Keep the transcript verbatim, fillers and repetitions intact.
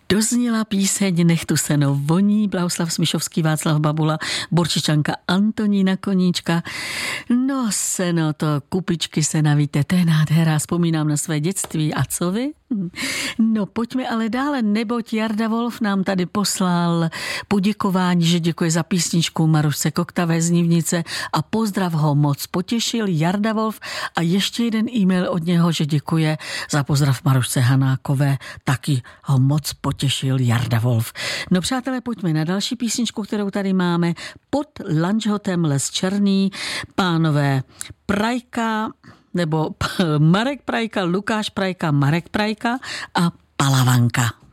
Dozněla píseň Nech tu seno voní, Blahoslav Smišovský, Václav Babula, Borčičanka Antonína Koníčka. No seno, to kupičky sena, víte, to je nádhera, vzpomínám na své dětství. A co vy? No pojďme ale dále, neboť Jarda Wolf nám tady poslal poděkování, že děkuje za písničku Marušce Koktavé z Nivnice a pozdrav ho moc potěšil Jarda Wolf a ještě jeden e-mail od něho, že děkuje za pozdrav Marušce Hanákové, taky ho moc potěšil Jarda Wolf. No přátelé, pojďme na další písničku, kterou tady máme. Pod Lanžhotem les černý, pánové Prajka, nebo Marek Prajka, Lukáš Prajka, Marek Prajka a Palavanka.